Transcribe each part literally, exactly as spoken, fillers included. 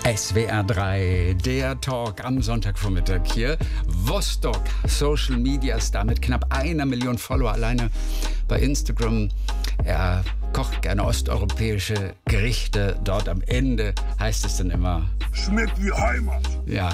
S W R drei, der Talk am Sonntagvormittag hier. Vostok, Social Media Star mit knapp einer Million Follower alleine bei Instagram. Er kocht gerne osteuropäische Gerichte. Dort am Ende heißt es dann immer: Schmeckt wie Heimat. Ja.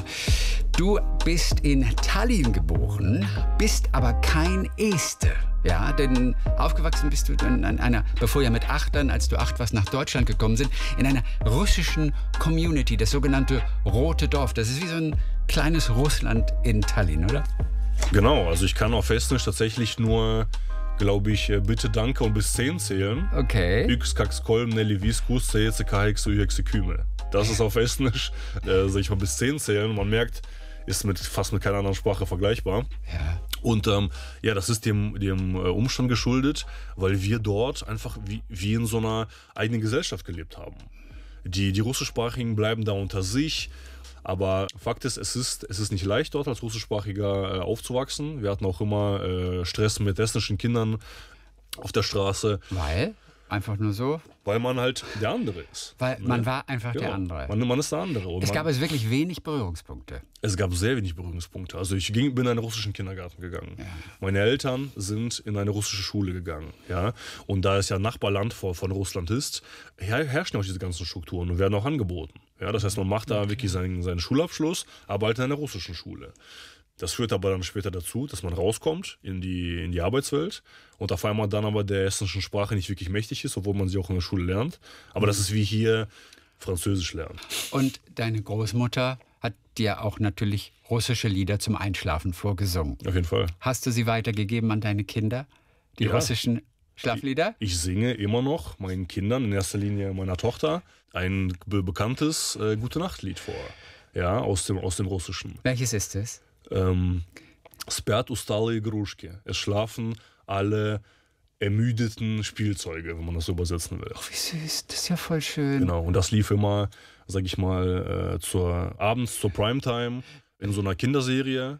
Du bist in Tallinn geboren, bist aber kein Este. Ja, denn aufgewachsen bist du in einer, bevor ja mit acht dann, als du acht warst, nach Deutschland gekommen sind, in einer russischen Community, das sogenannte Rote Dorf. Das ist wie so ein kleines Russland in Tallinn, oder? Genau, also ich kann auf Estnisch tatsächlich nur, glaube ich, bitte, danke und bis zehn zählen. Okay. Yks, kaks, kolm, neli, viskus, seitse, kaheksa, üheksa, kümme. Das ist auf Estnisch, äh, sag ich mal, bis zehn zählen. Man merkt, ist mit fast mit keiner anderen Sprache vergleichbar. Ja. Und ähm, ja, das ist dem, dem äh, Umstand geschuldet, weil wir dort einfach wie, wie in so einer eigenen Gesellschaft gelebt haben. Die, die Russischsprachigen bleiben da unter sich. Aber Fakt ist, es ist, es ist nicht leicht, dort als Russischsprachiger äh, aufzuwachsen. Wir hatten auch immer äh, Stress mit estnischen Kindern auf der Straße. Weil? Einfach nur so? Weil man halt der andere ist. Weil man ne? war einfach genau. der andere. Man, man ist der andere. Und es man, gab also wirklich wenig Berührungspunkte. Es gab sehr wenig Berührungspunkte. Also ich ging, bin in einen russischen Kindergarten gegangen. Ja. Meine Eltern sind in eine russische Schule gegangen. Ja? Und da es ja Nachbarland von Russland ist, herrschen auch diese ganzen Strukturen und werden auch angeboten. Ja? Das heißt, man macht da okay. wirklich seinen, seinen Schulabschluss, aber halt in einer russischen Schule. Das führt aber dann später dazu, dass man rauskommt in die, in die Arbeitswelt und auf einmal dann aber der estnischen Sprache nicht wirklich mächtig ist, obwohl man sie auch in der Schule lernt. Aber das ist wie hier Französisch lernen. Und deine Großmutter hat dir auch natürlich russische Lieder zum Einschlafen vorgesungen. Auf jeden Fall. Hast du sie weitergegeben an deine Kinder, die ja. russischen Schlaflieder? Ich, ich singe immer noch meinen Kindern, in erster Linie meiner Tochter, ein be- bekanntes äh, Gute-Nacht-Lied vor. Ja, aus dem, aus dem Russischen. Welches ist es? Ähm, Spят усталые игрушки. Es schlafen alle ermüdeten Spielzeuge, wenn man das so übersetzen will. Ach, wie süß, das ist ja voll schön. Genau, und das lief immer, sag ich mal, äh, zur, abends zur Primetime in so einer Kinderserie,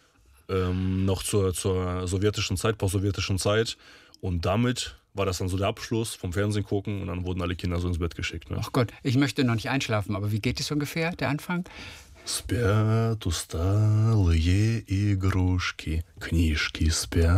ähm, noch zur, zur sowjetischen Zeit, post-sowjetischen Zeit. Und damit war das dann so der Abschluss vom Fernsehen gucken und dann wurden alle Kinder so ins Bett geschickt. Ne? Ach Gott, ich möchte noch nicht einschlafen, aber wie geht es ungefähr, der Anfang? Спят усталые игрушки, книжки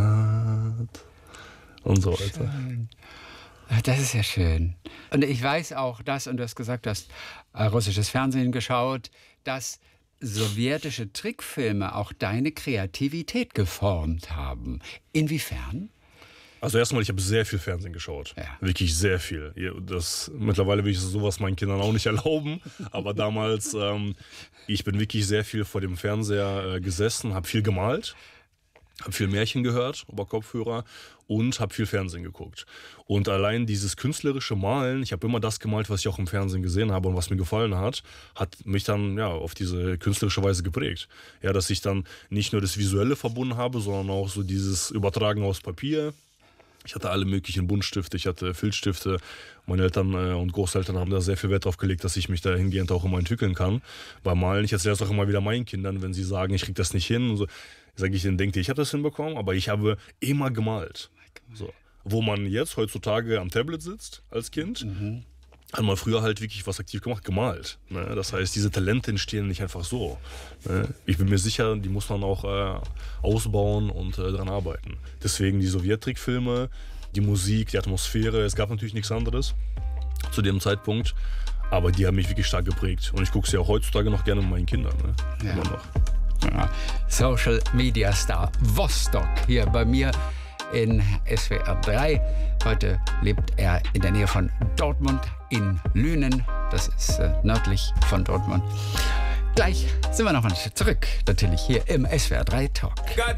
спят. Und so weiter. Schön. Das ist ja schön. Und ich weiß auch, dass, und du hast gesagt, du hast äh, russisches Fernsehen geschaut, dass sowjetische Trickfilme auch deine Kreativität geformt haben. Inwiefern? Also erstmal, ich habe sehr viel Fernsehen geschaut. Ja. Wirklich sehr viel. Das, mittlerweile will ich sowas meinen Kindern auch nicht erlauben. Aber damals, ähm, ich bin wirklich sehr viel vor dem Fernseher äh, gesessen, habe viel gemalt, habe viel Märchen gehört über Kopfhörer und habe viel Fernsehen geguckt. Und allein dieses künstlerische Malen, ich habe immer das gemalt, was ich auch im Fernsehen gesehen habe und was mir gefallen hat, hat mich dann ja auf diese künstlerische Weise geprägt. Ja, dass ich dann nicht nur das Visuelle verbunden habe, sondern auch so dieses Übertragen aus Papier. Ich hatte alle möglichen Buntstifte, ich hatte Filzstifte. Meine Eltern und Großeltern haben da sehr viel Wert drauf gelegt, dass ich mich dahingehend auch immer entwickeln kann. Beim Malen, ich erzähle es auch immer wieder meinen Kindern, wenn sie sagen, ich krieg das nicht hin. Und so, sage ich denen, denkt ihr, ich habe das hinbekommen? Aber ich habe immer gemalt. So. Wo man jetzt heutzutage am Tablet sitzt als Kind, mhm. hat man früher halt wirklich was aktiv gemacht, gemalt. Ne? Das heißt, diese Talente entstehen nicht einfach so. Ne? Ich bin mir sicher, die muss man auch äh, ausbauen und äh, daran arbeiten. Deswegen die Sowjettrickfilme, die Musik, die Atmosphäre, es gab natürlich nichts anderes zu dem Zeitpunkt, aber die haben mich wirklich stark geprägt. Und ich gucke sie auch heutzutage noch gerne mit meinen Kindern. Ne? Ja. Immer noch. Ja. Social Media Star Vostok hier bei mir in S W R drei. Heute lebt er in der Nähe von Dortmund in Lünen. Das ist äh, nördlich von Dortmund. Gleich sind wir noch mal zurück, natürlich hier im S W R drei Talk.